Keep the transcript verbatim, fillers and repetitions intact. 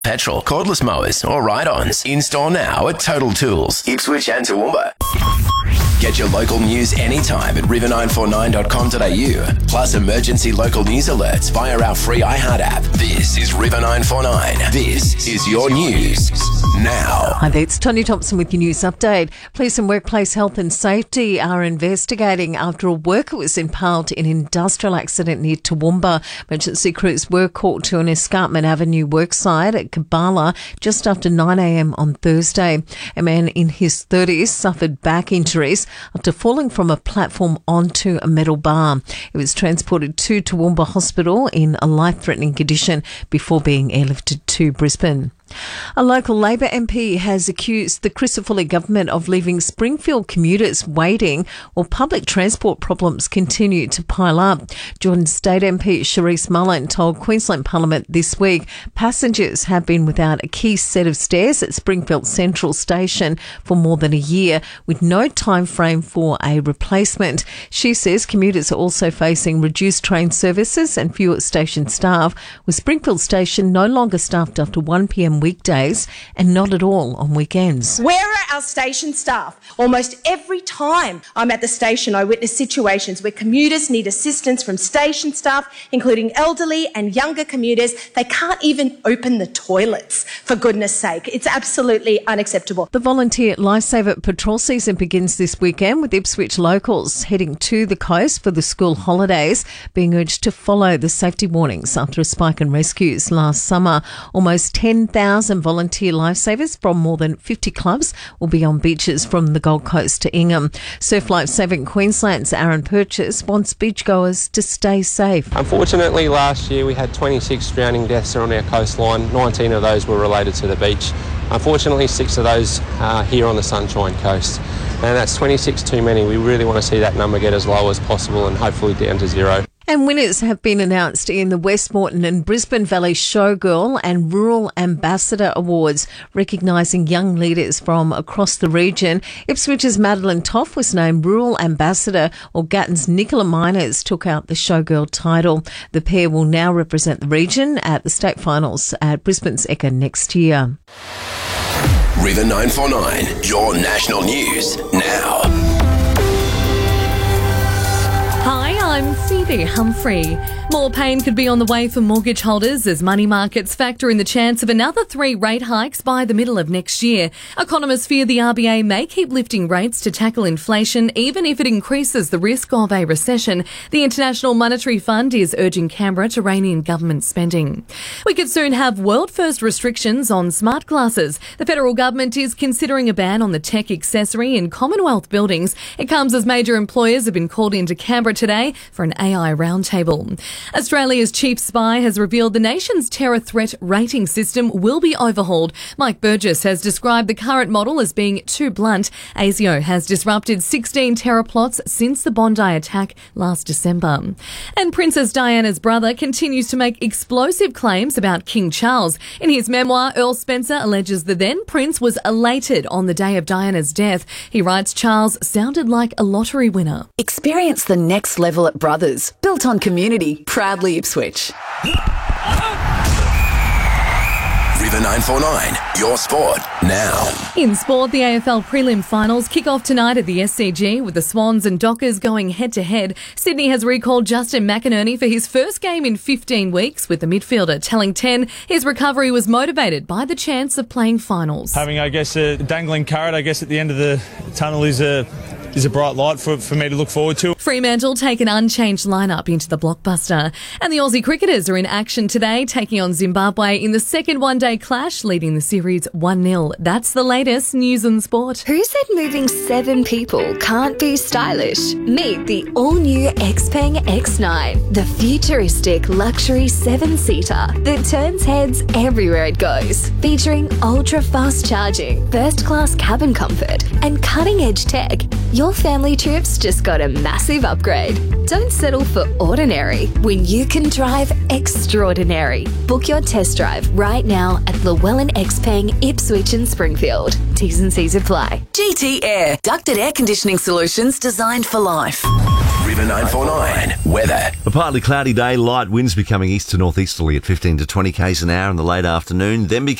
Petrol, cordless mowers or ride-ons. Install now at Total Tools, Ipswich and Toowoomba. Get your local news anytime at river nine four nine dot com dot a u. Plus emergency local news alerts via our free iHeart app. This is River nine four nine. This is your news now. Hi there, it's Tony Thompson with your news update. Police and Workplace Health and Safety are investigating after a worker was impaled in an industrial accident near Toowoomba. Emergency crews were called to an Escarpment Avenue worksite at Kabala just after nine a m on Thursday. A man in his thirties suffered back injuries after falling from a platform onto a metal bar. He was transported to Toowoomba Hospital in a life-threatening condition before being airlifted to Brisbane. A local Labor M P has accused the Crisafulli government of leaving Springfield commuters waiting while public transport problems continue to pile up. Jordan State M P Charisse Mullen told Queensland Parliament this week passengers have been without a key set of stairs at Springfield Central Station for more than a year with no time frame for a replacement. She says commuters are also facing reduced train services and fewer station staff, with Springfield Station no longer staffed after one p m weekdays and not at all on weekends. Where are our station staff? Almost every time I'm at the station, I witness situations where commuters need assistance from station staff, including elderly and younger commuters. They can't even open the toilets, for goodness sake. It's absolutely unacceptable. The Volunteer Lifesaver Patrol season begins this weekend, with Ipswich locals heading to the coast for the school holidays, being urged to follow the safety warnings after a spike in rescues last summer. Almost ten thousand volunteer lifesavers from more than fifty clubs will be on beaches from the Gold Coast to Ingham. Surf Lifesaving Queensland's Aaron Purchase wants beachgoers to stay safe. Unfortunately, last year we had twenty-six drowning deaths on our coastline. nineteen of those were related to the beach. Unfortunately, six of those are here on the Sunshine Coast, and that's twenty-six too many. We really want to see that number get as low as possible and hopefully down to zero. And winners have been announced in the West Moreton and Brisbane Valley Showgirl and Rural Ambassador Awards, recognising young leaders from across the region. Ipswich's Madeline Toff was named Rural Ambassador, while Gatton's Nicola Miners took out the Showgirl title. The pair will now represent the region at the state finals at Brisbane's Ekka next year. River nine four nine, your national news now. Hi, I'm Phoebe Humphrey. More pain could be on the way for mortgage holders as money markets factor in the chance of another three rate hikes by the middle of next year. Economists fear the R B A may keep lifting rates to tackle inflation, even if it increases the risk of a recession. The International Monetary Fund is urging Canberra to rein in government spending. We could soon have world-first restrictions on smart glasses. The federal government is considering a ban on the tech accessory in Commonwealth buildings. It comes as major employers have been called into Canberra today for an A I roundtable. Australia's chief spy has revealed the nation's terror threat rating system will be overhauled. Mike Burgess has described the current model as being too blunt. ASIO has disrupted sixteen terror plots since the Bondi attack last December. And Princess Diana's brother continues to make explosive claims about King Charles. In his memoir, Earl Spencer alleges the then prince was elated on the day of Diana's death. He writes Charles sounded like a lottery winner. Experience the next level at Brothers, built on community, proudly Ipswich. River nine four nine, your sport now. In sport, the A F L prelim finals kick off tonight at the S C G with the Swans and Dockers going head-to-head. Sydney has recalled Justin McInerney for his first game in fifteen weeks, with the midfielder telling ten his recovery was motivated by the chance of playing finals. Having, I guess, a dangling carrot, I guess, at the end of the tunnel is a is a bright light for, for me to look forward to. Fremantle take an unchanged lineup into the blockbuster. And the Aussie cricketers are in action today, taking on Zimbabwe in the second one-day clash, leading the series one nil. That's the latest news and sport. Who said moving seven people can't be stylish? Meet the all-new Xpeng X nine, the futuristic luxury seven-seater that turns heads everywhere it goes. Featuring ultra-fast charging, first-class cabin comfort, and cutting-edge tech, your family trips just got a massive upgrade. Don't settle for ordinary when you can drive extraordinary. Book your test drive right now at Llewellyn Xpeng, Ipswich and Springfield. T's and C's apply. G T Air, ducted air conditioning solutions designed for life. River nine four nine. Weather. A partly cloudy day, light winds becoming east to northeasterly at fifteen to twenty k's an hour in the late afternoon, then